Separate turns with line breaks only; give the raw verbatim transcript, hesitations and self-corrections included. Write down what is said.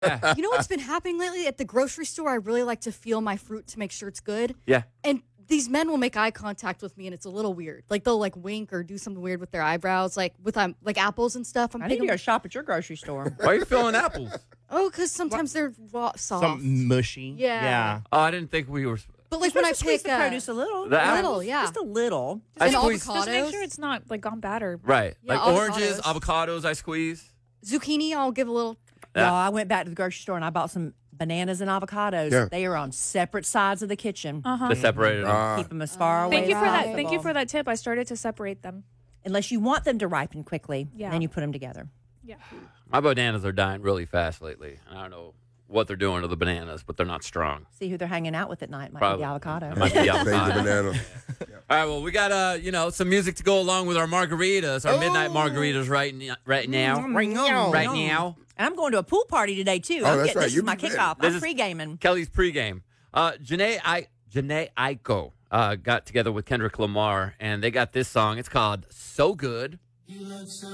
Yeah.
You know what's been happening lately? At the grocery store, I really like to feel my fruit to make sure it's good.
Yeah.
And these men will make eye contact with me, and it's a little weird. Like, they'll, like, wink or do something weird with their eyebrows, like, with, um, like, apples and stuff. I'm
I need to
picking-
go shop at your grocery store.
Why are you feeling apples?
Oh, because sometimes they're raw, soft.
Something mushy.
Yeah.
Yeah.
Oh, I didn't think we were.
But, like,
You're
when I
supposed to squeeze
pick
the
uh,
produce a little.
The
a
apples?
little, yeah.
Just a little.
I
And
squeeze-
avocados.
Just to make sure it's not like gone bad or
Right.
Yeah,
like oranges, avocados, I squeeze.
Zucchini, I'll give a little.
Yeah.
Y'all, I went back to the grocery store and I bought some bananas and avocados.
Yeah.
They are on separate sides of the kitchen.
Uh-huh.
They separated them.
Ah.
Keep them as far away
Thank you
as
for that.
possible.
Thank you for that tip. I started to separate them.
Unless you want them to ripen quickly,
Yeah.
then you put them together.
Yeah.
My bananas are dying really fast lately. And I don't know what they're doing to the bananas, but they're not strong.
See who they're hanging out with at night. Might
Probably.
be the avocado.
It might be the
Baby
avocado.
banana.
All right, well, we got uh, you know, some music to go along with our margaritas, our midnight margaritas right n- right now.
Right now.
Right now.
And I'm going to a pool party today, too.
Oh,
I'm
that's
getting,
right.
This
You
is my
be ready.
kickoff.
This
I'm
is-
pre-gaming.
Kelly's pregame. Uh, Janae, I, Janae Aiko uh, got together with Kendrick Lamar, and they got this song. It's called So Good.